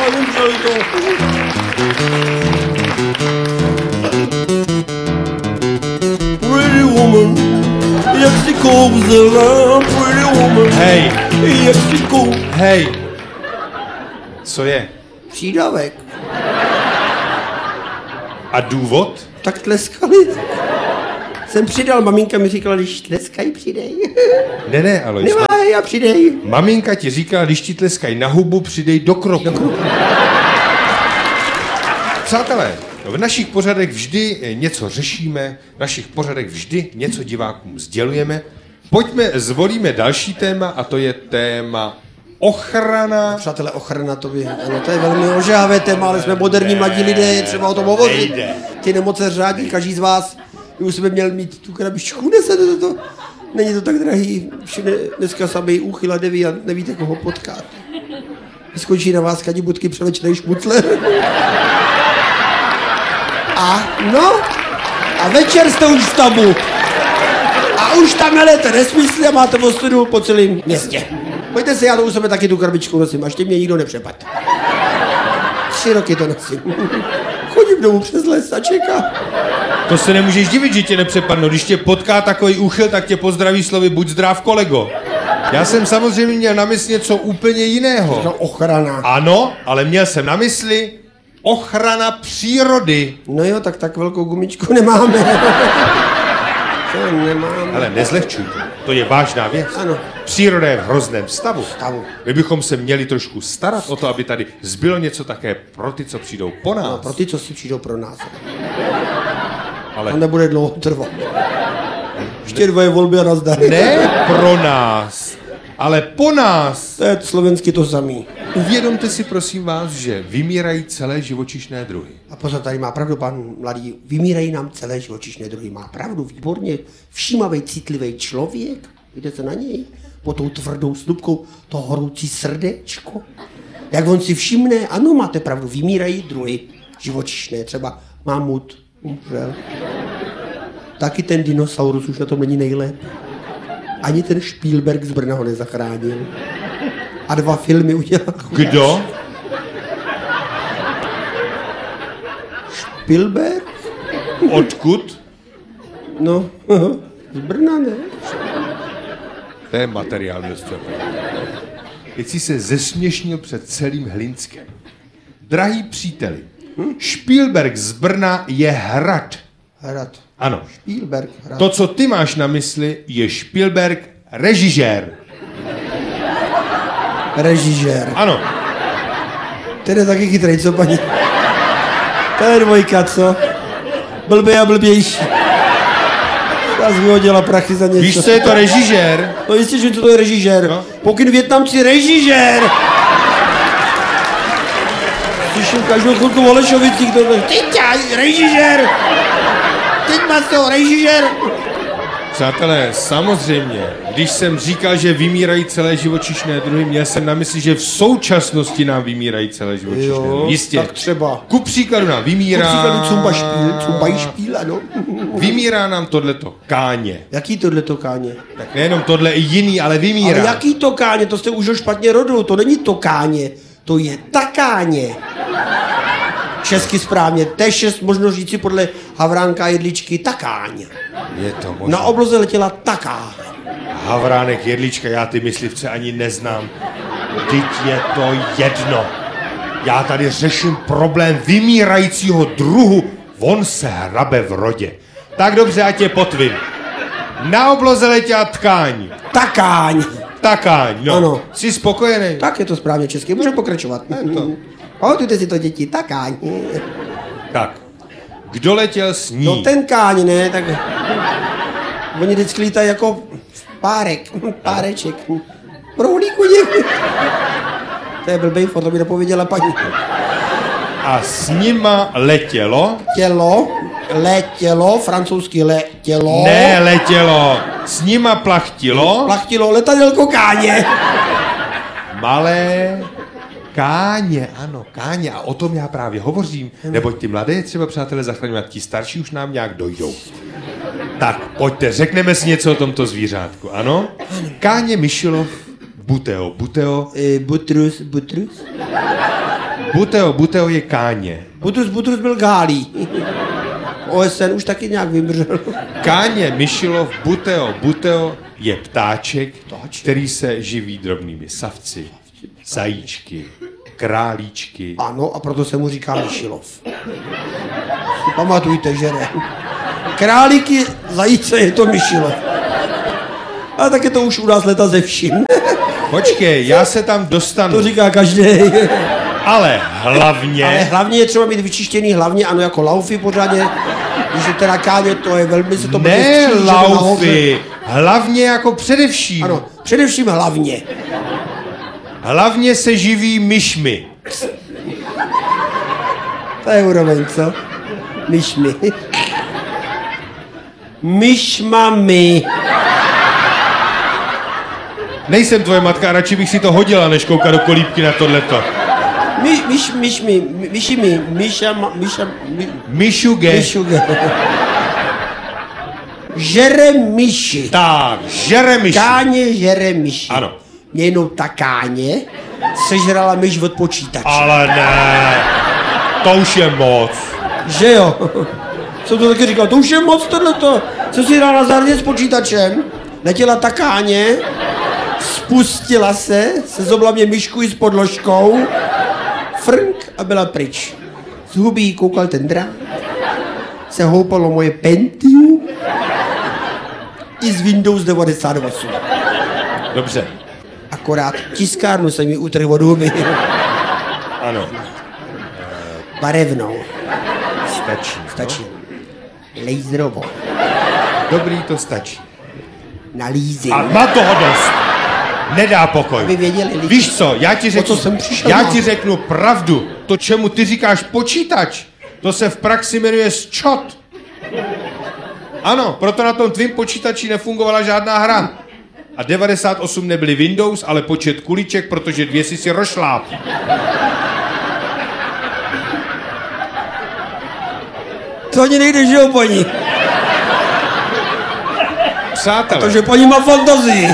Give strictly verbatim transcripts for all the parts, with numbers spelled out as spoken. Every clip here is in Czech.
nemůželi to. Pretty woman, jak si kouzela, pretty woman. Hej. Jak si kouzela. Hej. Co je? Přídavek. A důvod? Tak tleskali. Jsem přidal, maminka mi říkala, když tleskají, přidej. Ne, ne, Alois. Nemáj a přidej. Maminka ti říkala, když ti tleskají na hubu, přidej do kroku. Do kroku. Přátelé, v našich pořadech vždy něco řešíme, v našich pořadech vždy něco divákům sdělujeme. Pojďme, zvolíme další téma a to je téma ochrana. Přátelé, ochrana to by, ano, to je velmi ožávé téma, ale jsme moderní mladí lidé, je třeba o tom hovořit. Nejde. Ty nemoce řádí, každý z vás by už jsme měl mít tu krabičku, nese to, to, není to tak drahý, všude dneska samý úchyl a deviant, nevíte, koho potkat. Vyskočí na vás kadibutky převlečnej šmucler. A no, a večer jste už v tabu. A už tam melete nesmysly a máte ostudu po celém městě. Pojďte se, já to u sebe taky tu krabičku nosím, až tě mě nikdo nepřepad. Tři roky to nosím. Chodím domů přes les a čekám. To se nemůžeš divit, že tě nepřepadnou. Když tě potká takový úchyl, tak tě pozdraví slovy buď zdrav, kolego. Já jsem samozřejmě měl na mysli něco úplně jiného. No, ochrana. Ano, ale měl jsem na mysli ochrana přírody. No jo, tak tak velkou gumičku nemáme. To nemáme. Ale nezlehčuj to. To je vážná věc. Ano. Příroda je v hrozném stavu. Stavu. My bychom se měli trošku starat o to, aby tady zbylo něco také pro ty, co přijdou po nás. No, pro ty, co si přijdou pro nás. Ale To nebude dlouho trvat. Ještě dvoje volby a nazdar. ne pro nás, ale po nás. To je slovensky to samý. Uvědomte si, prosím vás, že vymírají celé živočišné druhy. A pozor, tady má pravdu pan mladý. Vymírají nám celé živočišné druhy. Má pravdu, výborně. Všímavý, citlivý člověk. Jdete na něj. Po tou tvrdou slupkou to horoucí srdéčko. Jak on si všimne, ano, máte pravdu, vymírají druhy živočišné. Třeba mamut umřel. Taky ten dinosaurus už na tom není nejlépe. Ani ten Spielberg z Brna ho nezachránil. A dva filmy udělal. Kdo? Spielberg? Odkud? No, z Brna, ne? To je materiál městě. Teď si se zesměšnil před celým Hlinskem. Drahý příteli, Spielberg z Brna je hrad. Hrad. Ano. Spielberg, hrad. To, co ty máš na mysli, je Spielberg režisér. Režisér. Ano. Ten je taky chytrý, co paní? To je dvojka, co? Blbý a blbější. Já jsem vyhodila prachy za něco. Víš, co je to režisér? No jistě, že to je režisér. No. Pokyn Vietnamci, režisér! Slyším každou chvilku v Holešovicích, to je ty ťa, režisér! Teď má z toho režisér! Přátelé, samozřejmě, když jsem říkal, že vymírají celé živočišné druhy, měl jsem na mysli, že v současnosti nám vymírají celé živočišné Jo, druhy. Jistě. tak třeba. Ku příkladu nám Ku vymírá... příkladu Cumba špíl, Cumba špíl, ano. Vymírá nám tohleto káně. Jaký tohle to káně? Tak nejenom tohle, i jiný, ale vymírá. Ale jaký to káně? To jste už ho špatně rodil, to není to káně, to je takáně. Česky správně, to je šest možno říci podle Havránka a Jedličky takáň. Je to možné. Na obloze letěla taká. Havránek, Jedlička, já ty myslivce ani neznám. Vždyť je to jedno. Já tady řeším problém vymírajícího druhu. On se hrabe v rodě. Tak dobře, ať je potvin. Na obloze letěla tkáň. Takáň. Takáň, no. Ano. Jsi spokojený? Tak je to správně česky, můžeme pokračovat. to. Pamatujte si to, děti, takáň. Tak. Kdo letěl s ní? No ten káň, ne, tak... Oni vždycky lítají jako párek, páreček. Prohlíku děkuji. To je blbej, to mi dopověděla paní. A s nima letělo? Tělo, letělo, francouzsky letělo. Ne, letělo. S nima plachtilo? Plachtilo letadelko káně. Malé káně, ano, káně. A o tom já právě hovořím. Neboť ty mladé třeba, přátelé, zachraňovat, ti starší už nám nějak dojdou. Tak, pojďte, řekneme si něco o tomto zvířátku, ano? Káně Myšilov, Buteo, Buteo. E, butrus, butrus. Buteo, Buteo je Káně. Butrus, Butrus byl Gálí. O S N už taky nějak vymřel. Káně, Myšilov, Buteo, Buteo je ptáček, Ptáček. který se živí drobnými savci, zajíčky, králíčky. Ano, a proto se mu říká Myšilov. Pamatujte, že ne. Králíky, zajíce je to Myšilov. A tak je to už u nás leta ze vším. Počkej, já se tam dostanu. To říká každý. Ale hlavně... Ale hlavně je třeba mít vyčištěný hlavně, ano, jako laufy pořádně. Když je teda Káně, to je velmi se to Ne stříží, že to nahoře- laufy, hlavně jako především. Ano, především hlavně. Hlavně se živí myšmi. To je úroveň, co? Myšmi. Myšmami. Nejsem tvoje matka, radši bych si to hodila, než koukat do kolíbky na tohleto. My, myš, myšmi, my- myšimi, myša, ma- myša, my, Myšuge. myšuge. Žere myši. Tak, žere myši. Káně žere myši. Ano. Mě jenom ta Káně sežrala myš od počítače. Ale ne, to už je moc. Že jo? Jsem to taky říkal, to už je moc tohleto. Co si hrál na zahradě s počítačem, letěla ta Káně, spustila se, sezobla mě myšku i s podložkou, frnk a byla pryč. Z huby jí koukal ten drát, se houpalo moje Pentium i z Windows devadesát osm. Dobře, Akorát tiskárnu jsem jí utrhl od huby. ano, Barevnou. stačí. Stačí. Laserovou. Dobrý, to stačí. Na leasing. A má toho dost. Nedá pokoj. Aby věděli lidi. Víš co, já ti řeknu, co jsem přišel já na- ti řeknu pravdu. To, čemu ty říkáš počítač, to se v praxi jmenuje sčot. Ano, proto na tom tvým počítači nefungovala žádná hra. A devadesát osm nebyly Windows, ale počet kuliček, protože dvě si si rošláp. To ani nejde, že jo, paní? Přátelé, Takže paní má fantazii.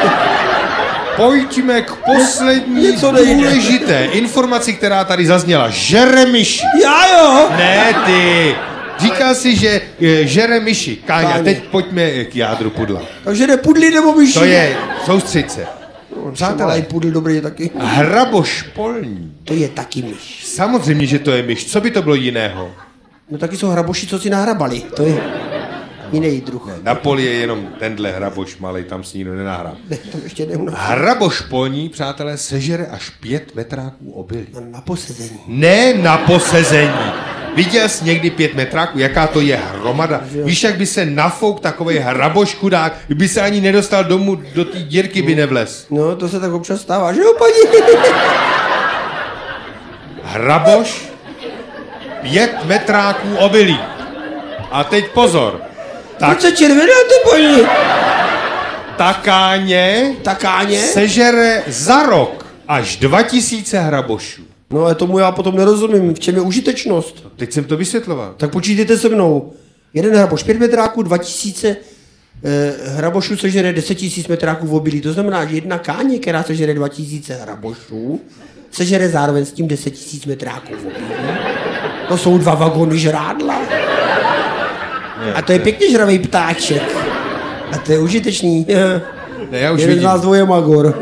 pojďme k poslední Něco nejde. důležité informaci, která tady zazněla. Žere myši. Já jo. Ne ty. Říkal si, že e, žere myši. Káňa, Káňa. teď pojďme k jádru pudla. Takže jde pudlí nebo myši? To je, soustřeď se. Přátelé. Přátelé, Pudl dobrý je taky. hraboš polní. To je taky myš. Samozřejmě, že to je myš. Co by to bylo jiného? No taky jsou hraboši, co si nahrabali. To je jiný druh. Na poli je jenom tenhle hraboš malej, tam si nikdo nenahrá. Ne, to ještě jde na, Hraboš polní, přátelé, sežere až pět metráků obilí. na posezení. Ne na posezení. Viděl jsi někdy pět metráků? Jaká to je hromada? Víš, jak by se nafouk takovej hraboš chudák, by se ani nedostal domů, do té dírky by nevlez. No, to se tak občas stává, že jo, paní? Hraboš, pět metráků obilí. A teď pozor. Tak Tak se červená, ty paní. ta Káně Ta Káně? sežere za rok až dva tisíce hrabošů. No, ale tomu já potom nerozumím. V čem je užitečnost? Teď jsem to vysvětloval. Tak počítejte se mnou. Jeden hraboš pět metráků, dva tisíce eh, hrabošů sežere deset tisíc metráků v obilí. To znamená, že jedna Káně, která sežere dva tisíce hrabošů, sežere zároveň s tím deset tisíc metráků v obilí. To jsou dva vagony žrádla. A to je pěkně žravý ptáček. A to je užitečný. Ne, já už Jeden z vidím. nás dvoje magor.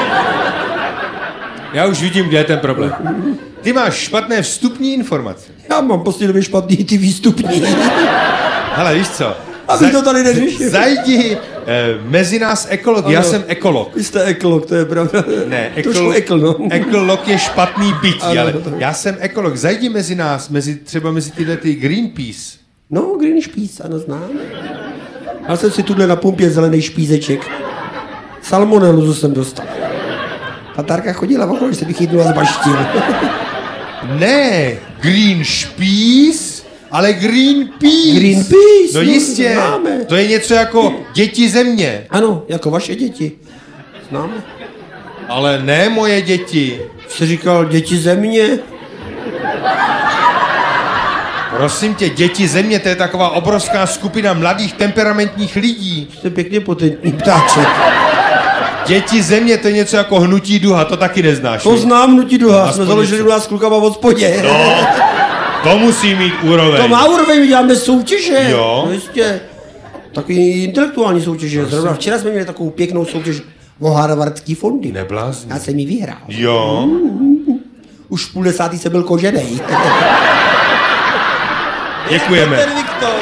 Já už vidím, kde je ten problém. Ty máš špatné vstupní informace. Já mám prostě době špatný ty výstupní. Hele, víš co? Aby to tady neřešil. Zajdi eh, mezi nás ekolog. Já Ano. jsem ekolog. Vy jste ekolog, to je pravda. Ne, Trošku ekl, no. ekolog je špatný bytí, Ano. ale já jsem ekolog. Zajdi mezi nás, mezi, třeba mezi tyhle ty Greenpeace. No, Green špíc, ano, znám. Já jsem si tuhle na pumpě zelený špízeček. Salmonellu jsem dostal. Tatárka chodila okolo, že se bych chytnul a zbaštil. Ne, Green Peace, ale Greenpeace. Greenpeace, No no, jistě, známe. to je něco jako děti země. Ano, jako vaše děti. Známe. Ale ne moje děti. Jsi říkal děti země? Prosím tě, děti země, to je taková obrovská skupina mladých temperamentních lidí. Jste pěkně potentní ptáček. Děti země, to je něco jako hnutí duha, to taky neznáš. To znám, hnutí duha, Aspoň jsme založili něco. u nás s klukama v hospodě. No, to musí mít úroveň. To má úroveň, my děláme soutěže. Jo. No jistě. Takový intelektuální soutěže. Zrovna včera jsme měli takovou pěknou soutěž o harvardský fondy. Neblázni. Já jsem ji vyhrál. Jo. Už v půl desátý jsem byl koženej. Děkujeme. Ten Viktor.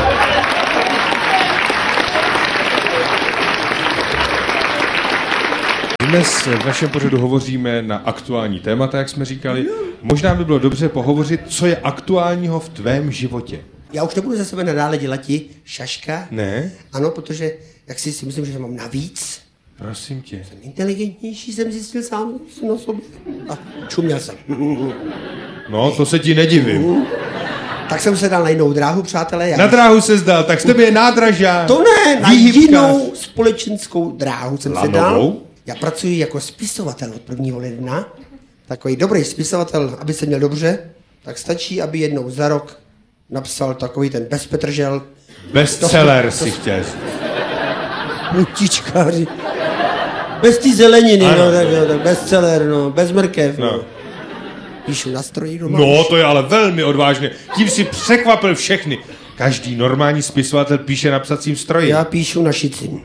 Dnes v našem pořadu hovoříme na aktuální témata, jak jsme říkali. Možná by bylo dobře pohovořit, co je aktuálního v tvém životě. Já už nebudu ze sebe nadále dělat ti šaška. Ne? Ano, protože jak si, si myslím, že mám navíc. Prosím tě. Inteligentnější jsem zjistil sám na sobě. A čuměl jsem. No, to se ti nedivím. Tak jsem se dal na jinou dráhu, přátelé. Já Na dráhu se zdal, tak z tebe je nádražák. To ne, na výhybkář. jinou společenskou dráhu jsem se dal. Lanovou? Já pracuji jako spisovatel od prvního ledna. Takový dobrý spisovatel, aby se měl dobře, tak stačí, aby jednou za rok napsal takový ten bezpetržel. Bestseller To- si to- chtěl. Mutičkáři. Bez té zeleniny, Ano. no, tak, jo, tak bestseller, no, bez mrkev. No. No. Píšu na stroji doma. No, to je ale velmi odvážné. Tím si překvapil všechny. Každý normální spisovatel píše na psacím stroji. Já píšu na šicím.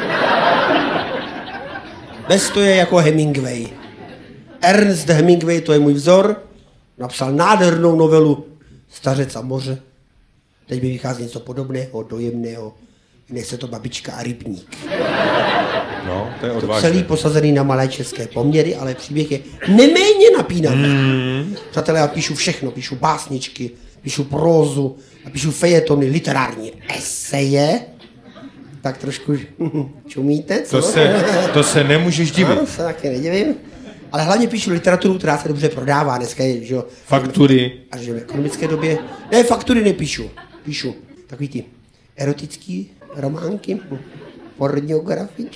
Bez to je jako Hemingway. Ernest Hemingway, to je můj vzor, napsal nádhernou novelu Stařec a moře. Teď mi vychází něco podobného, dojemného. Jmenuje se to Babička a rybník. No, to je To odvážné. celý posazený na malé české poměry, ale příběh je neméně napínavý. Mm. Přátelé, já píšu všechno, píšu básničky, píšu prózu, a píšu fejetony, literární eseje. Tak trošku čumíte, co? To se, to se nemůžeš divit. No, se taky nedivím. Ale hlavně píšu literaturu, která se dobře prodává. Dneska je, že jo. Faktury. A že v ekonomické době. Ne, faktury nepíšu. Píšu takový ty erotický románky, pornografický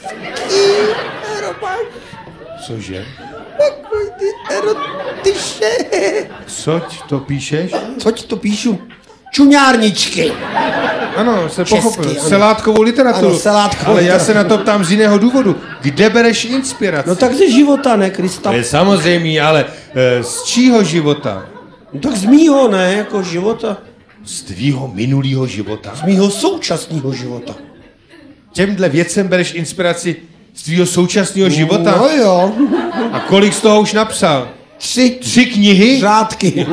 románky, Cože? takový ty erotiše. Coť to píšeš? Co ti to píšu? Čuňárničky. Ano, se Česky, pochopil. ano. Selátkovou literaturu. Ano, selátkovou Ale já se na literaturu. to ptám z jiného důvodu. Kde bereš inspiraci? No tak ze života, ne, Krista? To je samozřejmě, ale e, z čího života? No tak z mýho, ne, jako života. Z tvýho minulého života. Z mýho současného života. Těmhle věcem bereš inspiraci z tvýho současného života? No jo. A kolik z toho už napsal? Tři Tři knihy? řádky.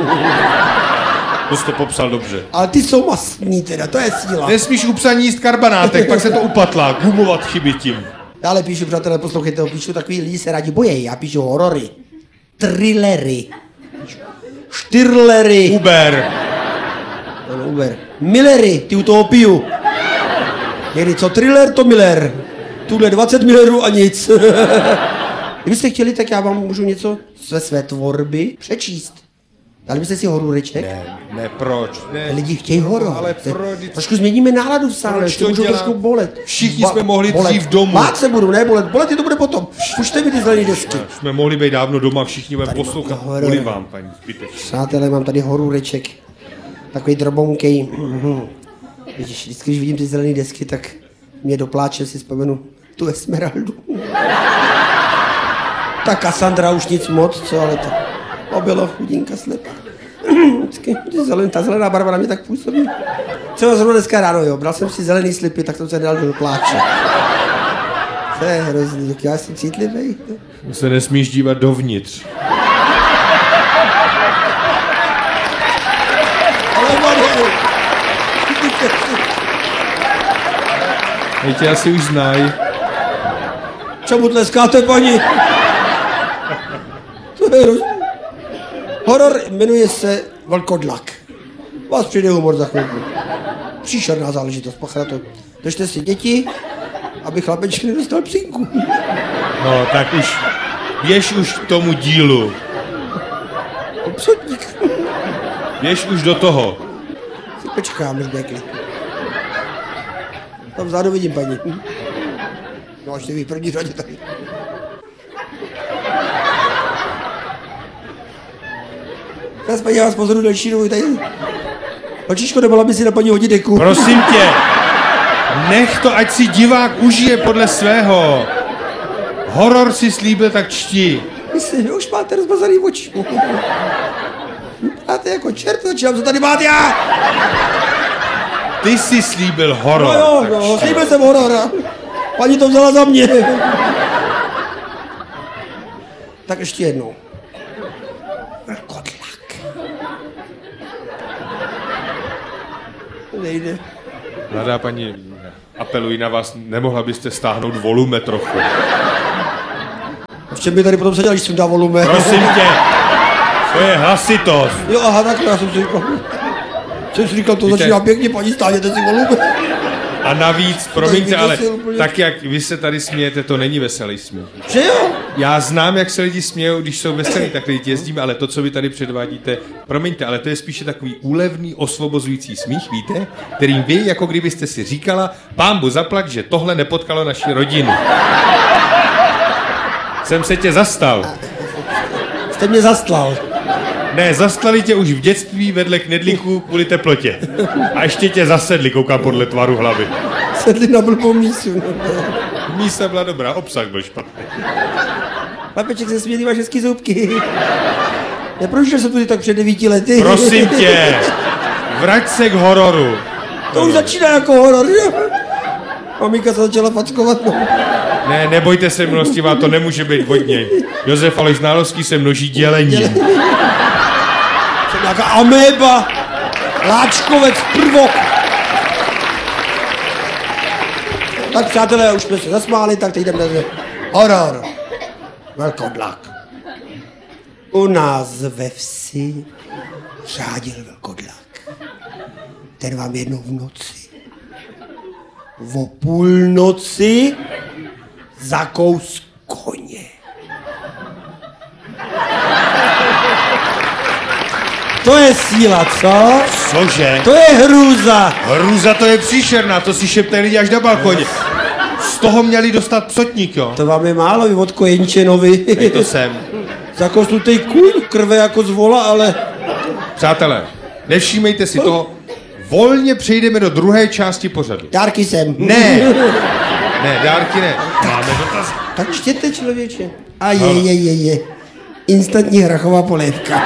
To jsi to popsal dobře. Ale ty jsou mastní teda, to je síla. Nesmíš u psaní jíst karbanátek, pak se to upatlá, gumovat chyby tím. Dále píšu, přátelé, poslouchejte, ho, píšu takový lidi se rádi bojejí. Já píšu horory, thrillery, štyrlery, Uber. ano, Uber, Millery, ty u toho piju. Někdy co thriller, to Miller. Tuhle dvacet millerů a nic. Kdybyste chtěli, tak já vám můžu něco ze své tvorby přečíst. Dali byste si horůreček? Ne, ne, proč? Ne. Lidi chtějí horor. ale To je- proč? Trošku změníme náladu v sále, Proč ještě to můžou dělá? trošku bolet. Všichni jsme mohli dřív domů. Bát se budu, ne bolet, bolet je to bude potom. Pušte mi ty zelený desky. Jsme mohli být dávno doma, všichni budeme Tady mám poslouchat horor. kvůli vám, paní zbytečně. Přátelé, mám tady horůreček. Takový drobonkej. Mhm. Vidíš, vždycky, když vidím ty zelené desky, tak mě do pláče si vzpomenu tu Esmeraldu. Ta Cassandra už nic moc, co, ale to, to bylo chudinka slepá. Vždycky, ty zelen, ta zelená barva na mě tak působí. Třeba zrovna dneska ráno, jo, bral jsem si zelený slipy, tak jsem se dal do pláče. To je hrozný, jak já jsem citlivý. Se nesmíš dívat dovnitř. Ale Mario, Hej, tě asi už znají. čemu tleskáte, paní? To je hrozný. Horor jmenuje se Vlkodlak. Vás přijde humor za chvilku. Příšerná záležitost, pacha na to. Držte si děti, aby chlapeček nedostal psínku. No, tak už, běž už k tomu dílu. Psotník. Běž už do toho. Si počkám, než bude klid. Tam vzadu vidím, paní. No, až ty v první řadě tady. Teraz paní, já vás pozoru další dobu tady. Holčičko, nebala by si na paní hodit deku. Prosím tě, nech to, ať si divák užije podle svého. Horor si slíbil, tak čti. Myslím, že už máte rozmazaný oči. Máte jako čert, začínám, co tady máte já? Ty jsi slíbil horor. No jo, tak no, čti. slíbil jsem horor. Paní to vzala za mě. Tak ještě jednou. Velkodlak. Nejde. Mladá paní, apeluji na vás, nemohla byste stáhnout volume trochu. V čem by tady potom seděl, když jsem dal volume? Prosím tě, to je hlasitost. Jo, aha, tak já jsem si říkal. Jsem si říkal, to Víte- začíná pěkně, paní, stáhněte si volume. A navíc, promiňte, ale vyděsil úplně. Tak jak vy se tady smějete, to není veselý smích. Že jo? Já znám, jak se lidi smějou, když jsou veselí, tak lidi jezdíme, ale to, co vy tady předvádíte, promiňte, ale to je spíše takový úlevný, osvobozující smích, víte? Kterým vy, jako kdybyste si říkala, pánbu zaplať, že tohle nepotkalo naši rodinu. Jsem se tě zastal. Jste mě zastlal. Ne, zastlali tě už v dětství vedle knedlíků kvůli teplotě. A ještě tě zasedli, koukám podle tvaru hlavy. Sedli na blbou mísu. Mísa byla dobrá, obsah byl špatný. Papeček se smělý vaše hezký zubky. Neprošel jsem tudy tak před devíti lety. Prosím tě, vrať se k hororu. To už začíná jako horor, že? Maminka se začala fackovat. No. Ne, nebojte se milostivá, to nemůže být od něj. Josef Aleš Nálovský se množí dělení. Jsem nějaká améba. Láčkovec, prvok. Tak přátelé, už jsme se zasmáli, tak teď jdeme na horor. Velkodlak. U nás ve vsi řádil velkodlak. Ten vám jednou v noci, o půlnoci, zakous koně. To je síla, co? Cože? To je hrůza. Hrůza to je příšerná, to si šeptají lidi až na balkoně. Z toho měli dostat psotník, jo? To vám je málo, vy od kojenčenovi. Dej to sem. Zakousnutý kůň, krve jako z vola, ale... Přátelé, nevšímejte si toho. Volně přejdeme do druhé části pořadu. Dárky sem. Ne, ne, dárky ne. Máme dotaz. Tak čtěte, člověče. A je, je, je, je. Instantní hrachová polévka.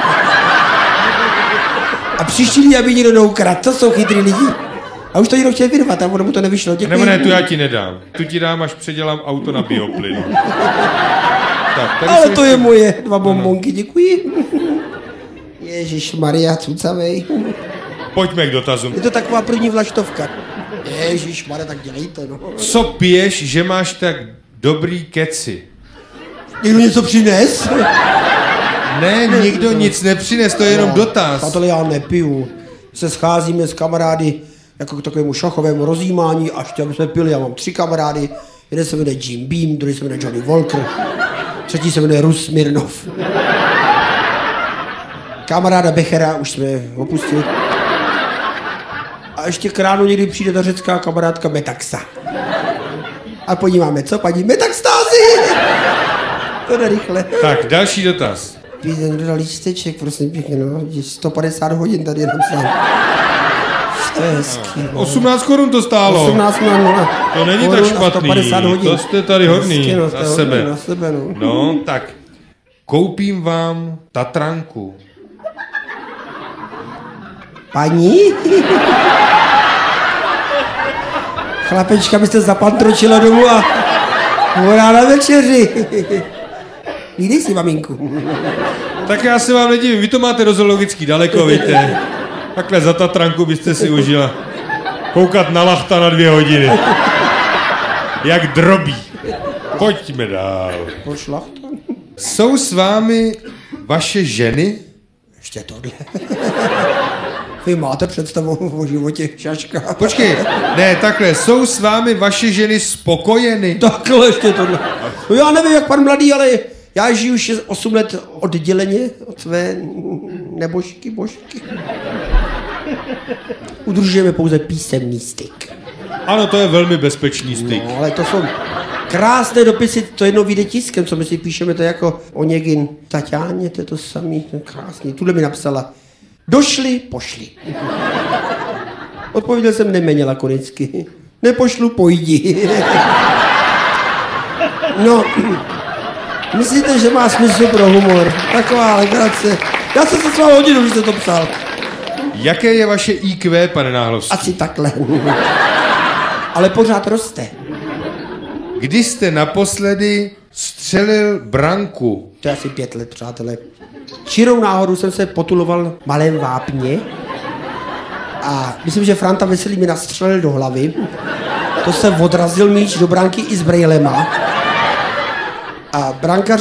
A příští lidi, aby nikdo neukradl, to jsou chytrý lidi. A už to někdo chtěl vyrvat, a ono mu to nevyšlo. Děkuji. Nebo ne, tu já ti nedám. Tu ti dám, až předělám auto na bioplyn. Tak, tady Ale se to ještě- je moje, dva bombonky, děkuji. Ježíš Maria, cucavej. Pojďme k dotazům. Je to taková první vlaštovka. Ježíš Maria, tak dělejte, no. Co piješ, že máš tak dobrý keci? Někdo něco přines? Ne, nikdo nic nepřines, to je jenom dotaz. Přátelé, já nepiju. Se scházíme s kamarády jako k takovému šachovému rozjímání, až chtěl, aby jsme pili. Já mám tři kamarády. Jeden se jmenuje Jim Beam, druhý se jmenuje Johnny Walker, třetí se jmenuje Rus Smirnov. Kamaráda Bechera už jsme opustili. A ještě k ránu někdy přijde ta řecká kamarádka Metaxa. A podíváme, co paní Metaxtázy? To jde rychle. Tak, další dotaz. Víte, někdo dal lísteček, prosím pěkně, no. sto padesát hodin tady jenom sám. To je hezký, no. osmnáct korun to stálo. osmnáct nula nula. To není tak Korun a špatný, sto padesát hodin. to jste tady hodný Hezky, no, na jste sebe. hodný Na sebe, no. No, tak koupím vám Tatranku. Paní? Chlapečka byste zapantročila domů a volá na večeři. Lídej si, maminku. Tak já se vám nedivím, vy to máte rozologicky daleko, víte. Takhle za Tatranku byste si užila. Koukat na lachta na dvě hodiny. Jak drobí. Pojďme dál. Pošla. Jsou s vámi vaše ženy? Ještě tohle. Vy máte představu o životě šaška. Počkej, ne, takhle, jsou s vámi vaše ženy spokojeny? Takhle ještě tohle. No já nevím, jak pan mladý, ale já žiju už osm let odděleně od své nebožky, božky. Udržujeme pouze písemný styk. Ano, to je velmi bezpečný styk. No, ale to jsou krásné dopisy, to jednou vyjde tiskem, co my si píšeme, to je jako Oněgin Taťáně, to je to samý, to je krásný. Tuhle mi napsala, došli, pošli. Odpověděl jsem neměnila konicky. Nepošlu, pojdi. No, Myslíte, že má smysl pro humor? Taková legrace. Já jsem se s vámi hodinu, když jste to psal. Jaké je vaše í kvé, pane Náhlovský? Asi takhle. Ale pořád roste. Kdy jste naposledy střelil branku? To je asi pět let, přátelé. Čirou náhodou jsem se potuloval v Malém Vápně a myslím, že Franta Veselý mi nastřelil do hlavy. To se odrazil míč do branky i s brejlema. A brankař